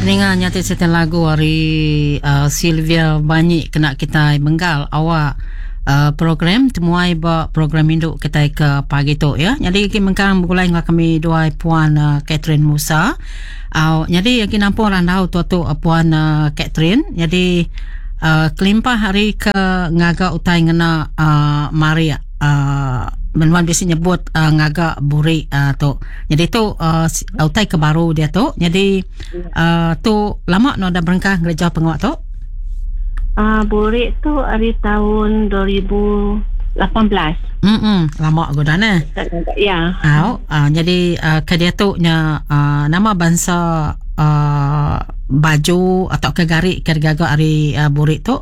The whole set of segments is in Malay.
Dengar nyata setel lagu hari Sylvia Banyi kena kita menggal awak program temuai program induk kita ke pagi tu ya. Jadi kita mengkang bergulai dengan kami dua puan Catherine Musa. Jadi kita nampak randau tu puan Catherine. Jadi kelimpah hari ke ngaga utai ngena Maria menuan biasa nyebut ngaga buri tu. Jadi tu utai ke baru dia tu. Jadi tu lama no dah berengkah gereja pengawak tu. Buri tu hari tahun 2018. Lama goda nah. Ya. Jadi ke dia tu nya nama bangsa baju atau kegarik kergaga hari buri tu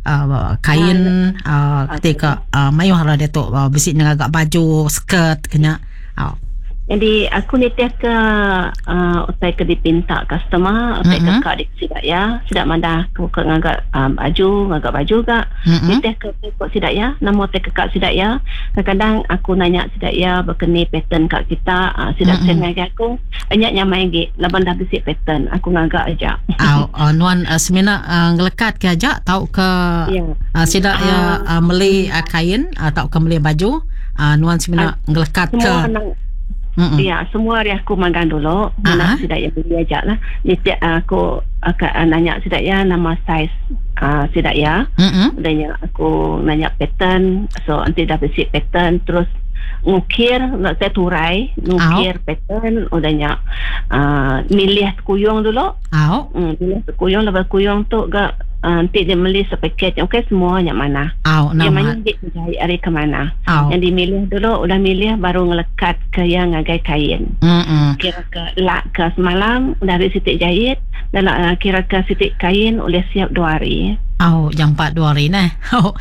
kain ketika mayu hara dia tu besi dengan agak baju skirt kena. Jadi aku nitih ke utai ke dipinta customer utai ke kak dik sidak ya sidak mandah aku ke ngagak baju gak nitih ke kok sidak ya nama utai ke kak sidak ya kadang-kadang aku nanya sidak ya berkeni pattern kak kita sidak sen ngagak aku banyak nyamai gi laban dah besi pattern aku ngagak aja nuan semina ngelekat ke aja tau ke sidak ya beli kain atau ke beli baju nuan semina ngelekat ke ya, semua hari aku magang dulu. Nak sidak ya beli ajak lah. Jadi aku akan nanya sidak ya nama size sidak ya. Udahnya aku nanya pattern. So nanti dah besi pattern terus ngukir nak saya turai ngukir pattern udahnya milih kuyung dulu. Milih kuyung lepas kuyung tu gak nanti dia beli sepaket okey semua yang mana yang mana dia jahit hari ke mana yang dimilih dulu udah milih baru ngelekat ke yang ngagai kain kira ke lak ke semalam dari sitik jahit dan kira ke sitik kain oleh siap 2 hari yang 4 2 hari nah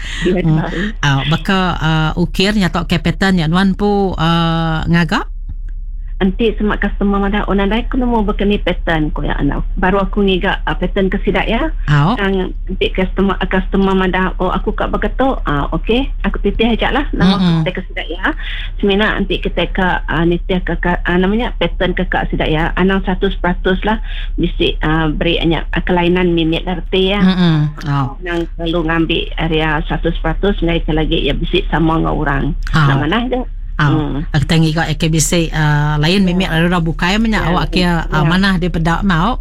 baka ukir nyatok kepetan yang nuan pu ngagak nanti semak customer mana onandai aku mau berkeni pattern ko ya anak baru aku ngiga pattern ke sidak ya yang nanti customer mana aku kak berketuk okey aku titih ajak lah nama kita ke sidak ya semina nanti kita ke nitih ke namanya pattern ke kak sidak ya anang 100% lah bisi beri banyak kelainan mimik arti ya yang perlu ngambil area 100% ngai lagi ya bisi sama dengan orang nama nah je aku tangi kau EKBC lain memang ada bukai banyak awak kia mana dia pedak mau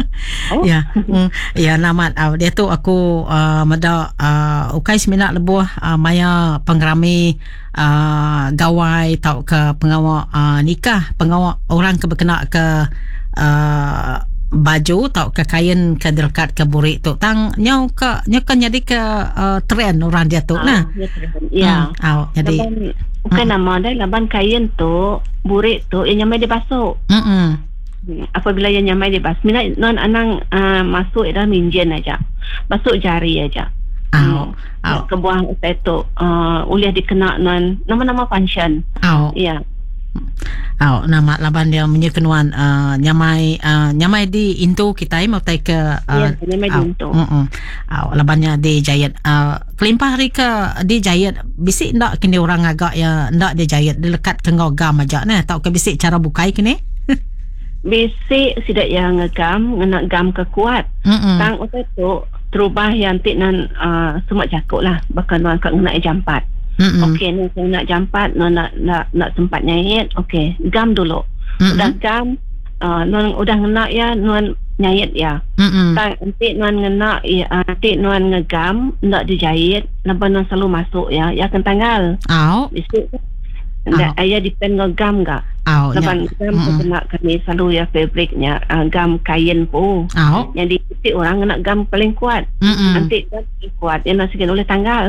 ya nama dia tu aku mada ukai semina lebuh maya pengrami gawai tau ke pengawal nikah pengawal orang ke berkena ke baju tau ke kain ke dekat ke burik tu tang nyau kan jadi ke trend orang dia tu nah jadi bukan nama dia laban kain tu burik tu yang nyamai dia basuh apabila yang nyamai dia basuh mina non anang masuk dah minjen aja basuh jari aja kebuang itu uliah dikena non nama-nama function nama laban dia menyekenuan nyamai di Indo kita mau tai ke nyamai di Indo labannya di jahit kelimpah hari ke di jahit bisik ndak kini orang agak ya ndak di jahit dilekat ke ngogam aja nah tau ke bisik cara bukai kini bisik sidak yang ngegam ngena gam ke kuat tang itu terubah yang tik nan semua jakuk lah bahkan nuan kat ngena jam 4 okey ni saya nak jampat nak sempat nyayit okey gam dulu udah gam udah ngena ya nuan nyayit ya nanti nuan ngena nanti nuan ngegam nak dijahit lepas nuan selalu masuk ya akan tanggal bisik ayah depend ngegam gak lepas gam kena kami selalu ya fabriknya gam kain pun yang di orang kena gam paling kuat nanti gam paling kuat yang nasi oleh tanggal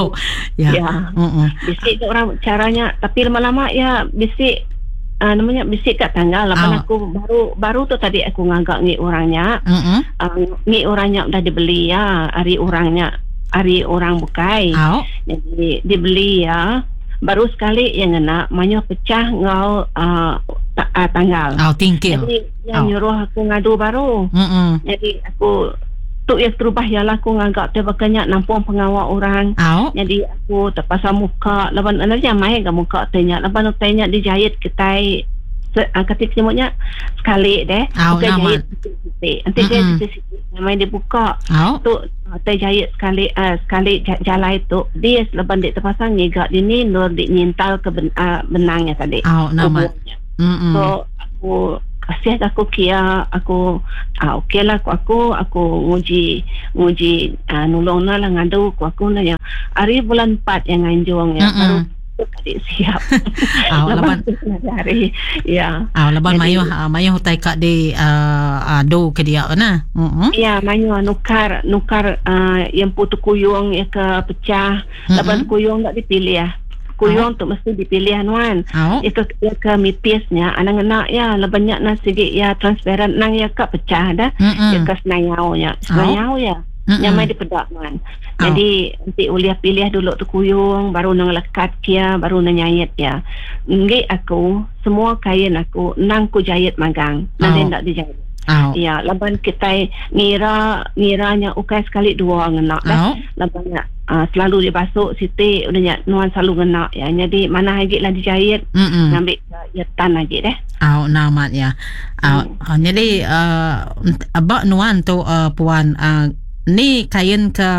bisik orang caranya tapi lama-lama ya bisik namanya bisik kat tanggal lepas aku baru tu tadi aku ngagak ni orangnya ni orangnya dah dibeli ya hari orang bukai jadi dibeli ya baru sekali yang kena banyak pecah ngau tanggal tingkil jadi yang nyuruh aku ngadu baru jadi aku tu yang terubah ialah aku ngagak terbakannya nampung pengawal orang jadi aku terpasang muka laban anak yang main ke muka tanya laban tanya dijahit ketai ketika nyebutnya sekali deh. Bukan jahit titik-titik. Nanti jahit titik-titik. Namanya dia buka. Tu terjahit sekali jalan itu. Dia selepas dia terpasang ngigak ini nur nyintal ke benangnya tadi. Nama. So aku kasih aku kia aku okey lah aku nguji nolong lah ngadu aku nanya hari bulan 4 yang nganjung ya baru adik siap. Laban hari ya. Laban mayu hutai kak di do ke dia na. Ya mayu nukar yang putu kuyung ya ke pecah. Laban kuyung tak dipilih ya. Kuyung tu mesti dipilih anuan. Ya ke mipisnya anak-anak ya lebanyak na sigi ya transparent nang ya ke pecah dah. Ya ke senayau ya. Nyamai dipedak man. Jadi nanti uliah pilih dulu tu kuyung baru nang lekat kia baru nang nyayat ya. Nggih aku semua kain aku nang ku jahit magang. Nanti ndak dijahit. Ya, laban kita ngiranya ukai sekali dua ngenak dah. Labannya selalu dibasuh siti udahnya nuan selalu ngenak ya. Jadi mana lagi lah dijahit ngambil jahitan lagi deh. Namat ya. Jadi abak nuan tu puan ni kain ke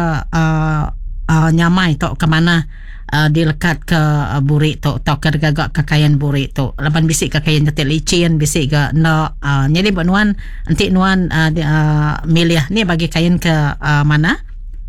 nyamai tu ke mana dilekat ke burik tu atau ke gagak ke kain burik tu lapan bisik ke kain ketik licin bisik ke nak jadi buat nuan nanti nuan milih ni bagi kain ke mana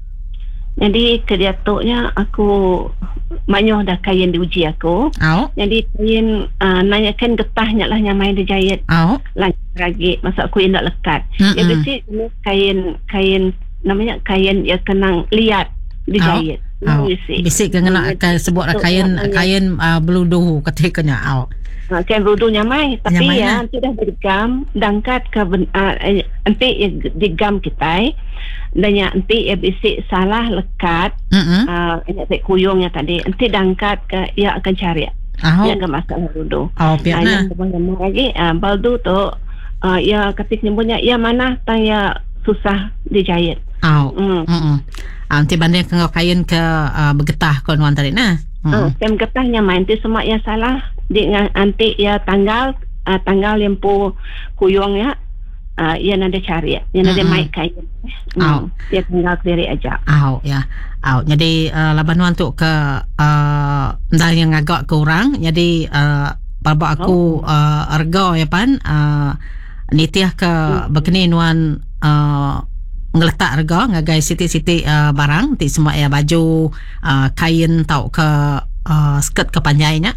jadi kediatuknya aku banyak dah kain diuji aku jadi kain nanyakan getahnya lah nyamai dijahit lagi masa aku yang nak lekat ya bisik kain namanya kain yang kenang liat dijahit. Bisik kena sebut kain beludu ketikanya. Kain beludu nyamai tapi ya nanti dah digam dangkat ke nanti digam kita dan nanti bisik salah lekat ini kuyungnya tadi nanti dangkat ke ia akan cari dia akan masalah beludu. Yang lagi baldu tu ya ketik nyebutnya ya mana tanya susah dijahit. Nanti banding ke kain ke bergetah kau nuan tadi nah. Kain getahnya main nanti semua yang salah nanti ya tanggal yang kuyung ya ya nanti cari ya nanti main kain dia tinggal diri aja. Ya. Jadi laban nuan tu ke dah yang agak kurang jadi bapa aku arga ya pan nitiah ke begini nuan ngeletak harga ngagai siti-siti barang ti semua ya baju kain tau ke skirt ke panjainya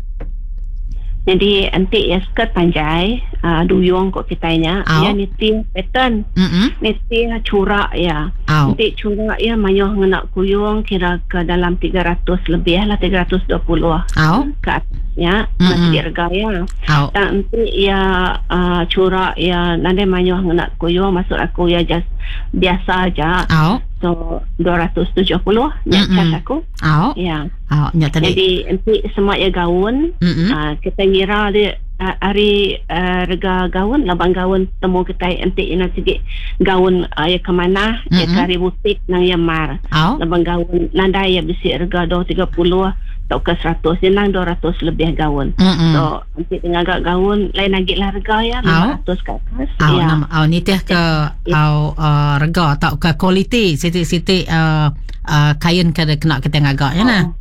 jadi nanti ya skirt panjai duyung kok kitanya ya niti pattern niti curak ya nanti curak ya mayuh ngenak kuyung kira ke dalam 300 lebih lah 320 ke atasnya masih harga ya dan nanti ya curak ya nanti mayuh ngenak kuyung masuk aku ya just biasa aja so 270 cas aku ya jadi nanti semua ya gaun kita ngira dia hari rega gaun labang gaun temu kita nanti sikit gaun ya ke mana ya cari butik nang ya mar labang gaun nanda ya bisi rega 230 atau ke 100 jenang 200 lebih gaun so nanti dengan agak gaun lain lagi lah harga ya 500 ke atas ni teh ke rega atau ke kualiti siti-siti kain ke kena kita ngagak ya nah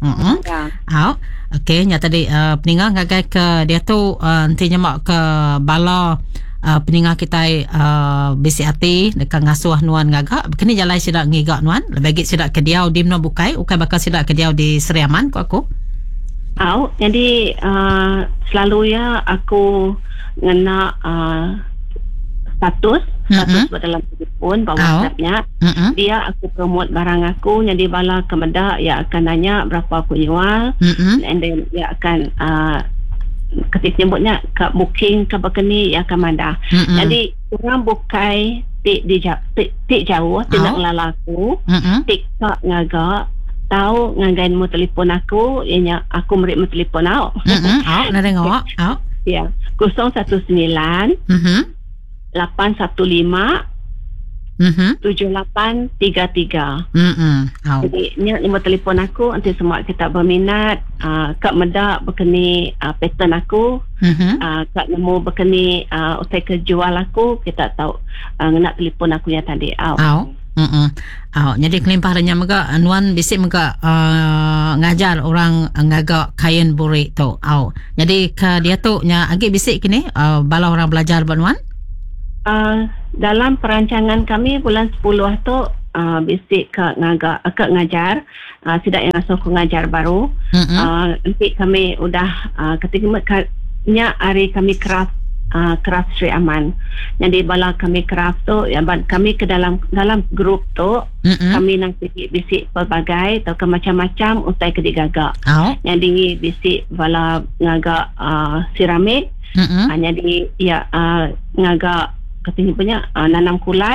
okey nya tadi peninga ngagai ke dia tu nanti nyemak ke bala peninga kita bisi hati dekat ngasuh nuan ngagak kini jalai sidak ngigak nuan lebih sidak ke diau dimno bukai bakal sidak ke diau di Seriaman ku aku jadi selalu ya aku ngena status dalam telefon bawa WhatsAppnya dia aku promote barang aku jadi bala kemedak ya akan nanya berapa aku jual and then dia akan ketika nyebutnya ke booking ke begini ya akan mandah jadi orang bukai tik jauh tidak lalaku TikTok ngagak tahu ngagain mu telefon aku ianya aku beri mu telefon nak tengok ya 019 815 7833. Jadi ni nombor telefon aku. Nanti semua kita berminat kak medak berkeni pattern aku, kak nemu berkeni utai kejual aku, kita tahu nak telefon aku yang tadi. Jadi kelimpahannya mega anuan bisik mega ngajar orang ngagak kain burik tu. Jadi ke dia tu nya agak bisik kini bala orang belajar banuan. Dalam perancangan kami bulan 10 tu bisik ke ngajar sidak yang asuh ngajar baru. Nanti kami udah ketika nya hari kami craft Sri Aman. Jadi bala kami craft tu kami ke dalam grup tu kami nanti bisik pelbagai atau ke macam-macam utai ke digagak. Jadi bisik bala ngagak siramik. Jadi ya ngagak katanya punya nanam kulat.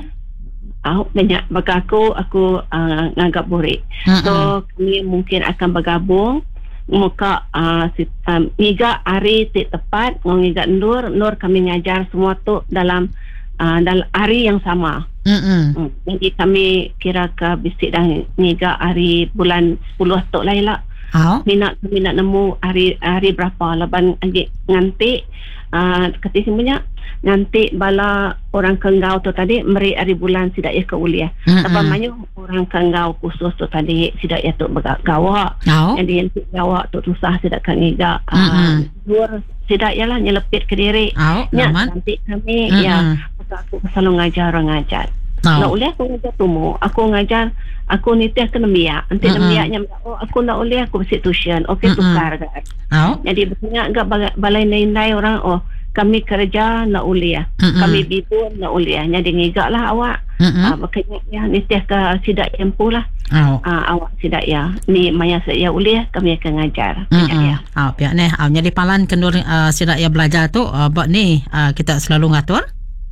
Banyak bagi aku ngagak burik. So kami mungkin akan bergabung muka ngiga hari tepat ngiga nur kami ngajar semua tu dalam hari yang sama. Jadi kami kira ke bisik dah ngiga hari bulan 10 tu lah. Minat nemu hari berapa laban nganti ketika punya nanti bala orang Kenggau tu tadi meri hari bulan sidak ya ke uliah. Tapi banyak orang Kenggau khusus tu tadi sidak ya tu gawak. Jadi yang gawak tu susah sidak kan ngiga. Luar sidak ya lah nyelepit ke diri. Nanti kami aku selalu ngajar orang ngajar. Nak uliah aku ngajar tumu. Aku ngajar aku nitih ke nemiak. Nanti nemiaknya aku nak uliah aku mesti tuition. Okey tukar kan. Jadi betulnya agak balai nilai orang kami kerja nak uliah. Kami bibun nak uliah. Jadi ngigak lah awak. Makanya ya nitih ke sidak empu lah. Awak sidak ya. Ni maya saya uliah kami akan ngajar. Pihak ni jadi palan kendur sidak ya belajar tu buat ni kita selalu ngatur.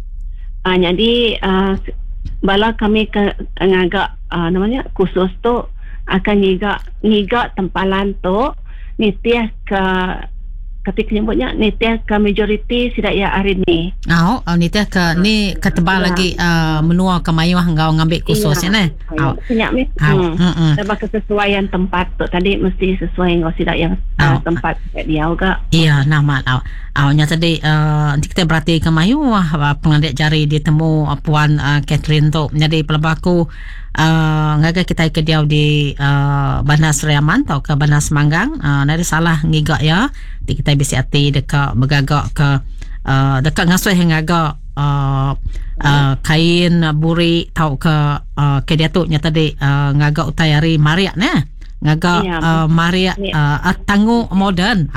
Jadi bala kami ngagak namanya khusus tu akan ngigak tempalan tu nitih ke ketika nyebutnya nitih ke majoriti sidak ya hari ni. Nitih ke ni ketebal lagi menua ke mayuh engkau ngambil khusus ni. Banyak ni. Sebab kesesuaian tempat tu tadi mesti sesuai engkau sidak yang tempat dia juga. Iya, nama nya tadi nanti kita berarti ke mayuh pengandik jari ditemu puan Catherine tu. Jadi pelabaku ngaga kita ke dia di Bandar Sri Aman atau ke Bandar Semanggang. Nari salah ngigak ya. Kita bisa hati dekat bergagak ke dekat ngasuh yang agak kain buri tau ke dia tu nya tadi ngagak utayari Maria nah ngagak Maria tangguh modern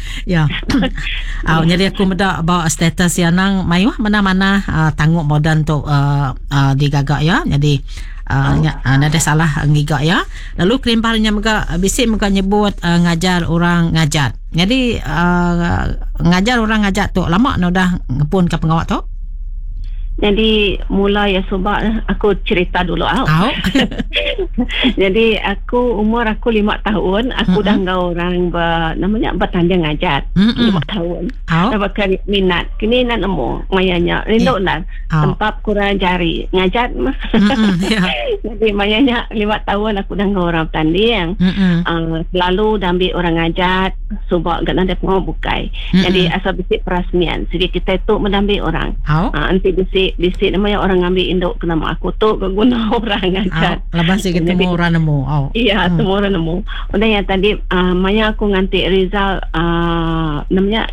jadi aku meda bawa status yang nang mayuh mana-mana tangguh modern tu digagak ya. Jadi ada salah ngigak ya. Lalu kelimpahannya mega bisik mega nyebut ngajar orang ngajar. Jadi ngajar orang ngajar tu lama dah ngepun ke pengawak tu. Jadi mula ya sebab aku cerita dulu Jadi umur aku 5 tahun aku dah ngau orang namanya bertanding ngajar 5 tahun. Dapat minat kini nak nemu mayanya rindu lah tempat kurang jari ngajar jadi mayanya 5 tahun aku dah ngau orang bertanding selalu dah ambil orang ngajar sebab gak ada pengau bukai. Jadi asal bisik perasmian jadi kita tu mendamping orang nanti bisik namanya orang ambil induk ke nama aku tu guna orang ngajar. Lepas kita temu orang nemu. Iya, temu orang nemu. Udah yang tadi maya aku nganti result namanya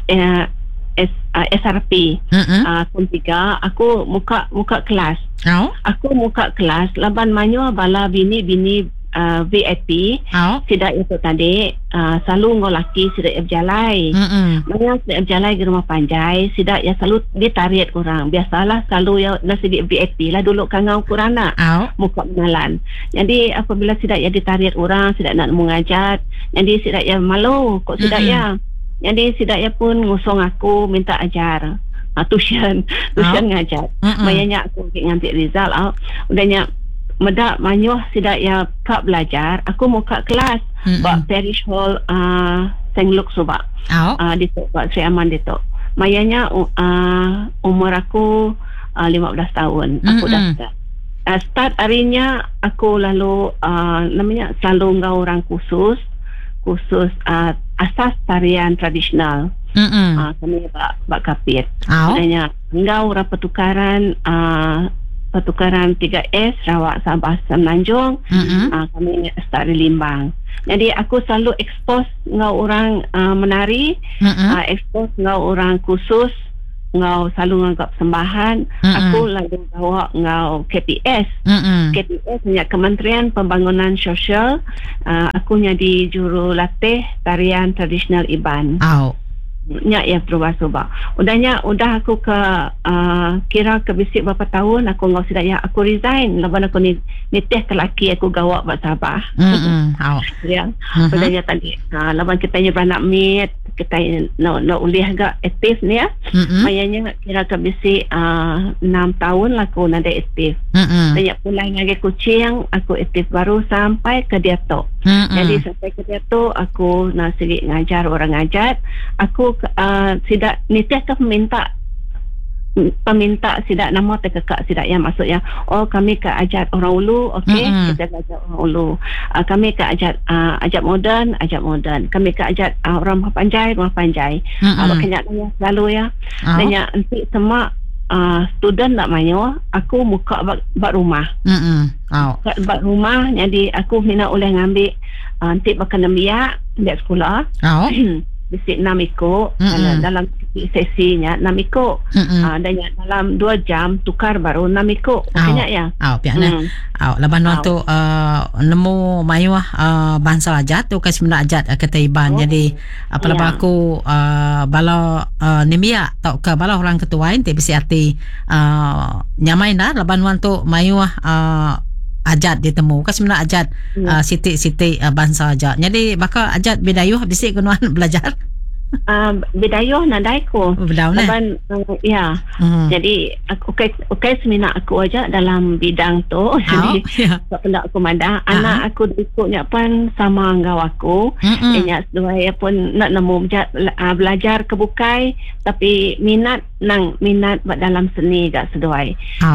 SRP. Tahun 3 aku muka kelas. Aku muka kelas laban manyo bala bini VIP sidak itu tadi selalu ngolaki sidak berjalai mana sidak berjalai di rumah panjai sidak ya selalu ditarik kurang biasalah selalu ya sidak VIP lah dulu kangau kurang nak muka menalan. Jadi apabila sidak ya ditarik orang sidak nak mengajar jadi sidak ya malu kok sidak ya jadi sidak ya pun ngusung aku minta ajar tuition ngajar mayanya aku nganti result udahnya medak manyuh sidak ya kak belajar aku muka kelas buat parish hall Saint Luke subak di tu buat Sri Aman di tu mayanya umur aku 15 tahun aku dah start. Start harinya aku lalu namanya selalu ngau orang khusus asas tarian tradisional. Kami bak kapit. Sebenarnya ngau orang pertukaran 3S Sarawak, Sabah, Semenanjung. Kami start di Limbang. Jadi aku selalu expose ngau orang menari, expose ngau orang khusus, ngau selalu nganggap sembahan. Aku lalu bawa ngau KPS. KPS punya Kementerian Pembangunan Sosial. Aku jadi jurulatih tarian tradisional Iban. Nya ya berubah-ubah. Udah aku ke kira ke bisik berapa tahun aku ngau sidak ya aku resign lepas aku nitih ke laki aku gawak buat Sabah. Ya. Udahnya tadi. Lepas kita nya beranak meet kita no ulih agak aktif ni ya. Mayanya kira ke bisik 6 tahun lah aku nada aktif. Banyak pula ngagai kucing aku aktif baru sampai ke Diatok. Jadi sampai ke Diatok aku nak sedikit ngajar orang ngajat. Aku sidak nitih ke peminta sidak nama terkekak sidak yang maksudnya kami ke ajat orang ulu, okey, kita ajat orang ulu. Kami ke ajat moden kami ke ajat orang rumah panjai makanya selalu ya banyak nanti semua student nak mayo aku muka bak rumah bak rumah. Jadi aku mina oleh ngambil nanti bakal biak sekolah bisik 6 ikut dalam sesinya 6 ikut dan dalam 2 jam tukar baru 6 ikut makanya ya lepas tu nemu mayuah bangsa ajat tu kasi benda ajat ketaiban. Jadi lepas aku balau nimia tau ke balau orang ketuain te bisi hati nyamain dah lepas tu mayuah ajat ditemu kasi mana ajat siti bangsa ajat. Jadi bakal ajat bedayuh bisik kenuan belajar bedayuh nadai ko laban ya. Jadi aku semina aku aja dalam bidang tu. Jadi tak aku mada anak aku ikutnya pun sama ngau aku nya sedua pun nak nemu belajar kebukai tapi minat dalam seni gak seduai.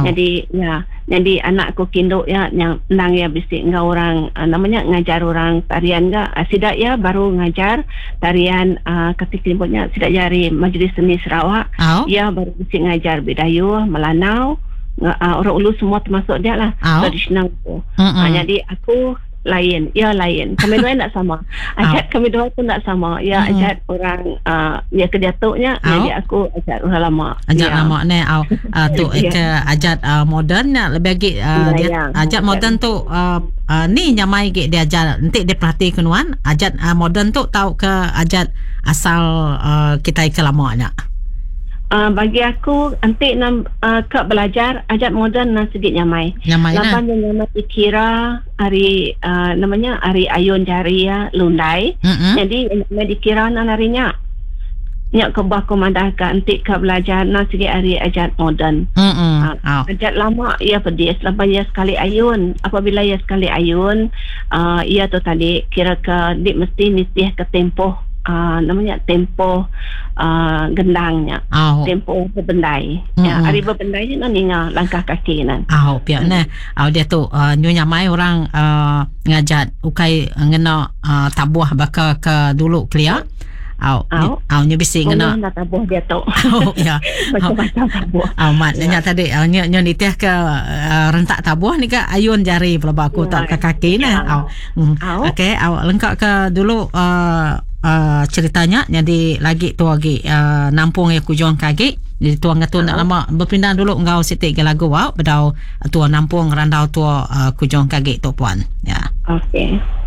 Jadi anak aku kinduk ya yang nang ya bisik ngau orang namanya ngajar orang tarian gak sidak ya baru ngajar tarian ketika limputnya sidak jari Majlis Seni Sarawak. Ya baru bisik ngajar bedayuh Melanau orang ulu semua termasuk dia lah tradisional tu. Jadi aku lain kami dua tak sama ajat kami dua pun tak sama ya ajat orang ya ke Datuknya jadi aku ajat orang lama lama ni tu ke ajat moden lebih lagi ajat moden tu ni nyamai ke dia ajar nanti dia perhati kenuan ajat moden tu tahu ke ajat asal kita ke lamanya. Bagi aku nanti ke belajar ajat moden nak sedikit nyamai lapan yang nyamai dikira hari namanya hari ayun jari ya lundai. Jadi nyamai dikira harinya nyak ke bah komandah ke nanti ke belajar nak sedikit hari ajat moden. Ajat lama ia pedis lapan ia sekali ayun apabila ia sekali ayun ia tu tadi kira ke dik mesti nitih ke tempoh namanya tempoh gendangnya tempoh berbendai hari berbendai ni ninga langkah kaki nan pihak ni dia tu nyonya mai orang ngajat ukai ngena tabuah bakal ke dulu clear nyo bising ngena tabuah dia tu ya macam-macam tabuah mat nanya tadi nyo nitih ke rentak tabuah ni ke ayun jari pelaba aku tak ke kaki ni okey lengkap ke dulu ceritanya. Jadi lagi tu lagi nampung yang kujong kaki jadi tuang ngatu nak lama berpindah dulu ngau siti ke lagu bedau tua nampung randau tua kujong kaki tu puan ya. Okey.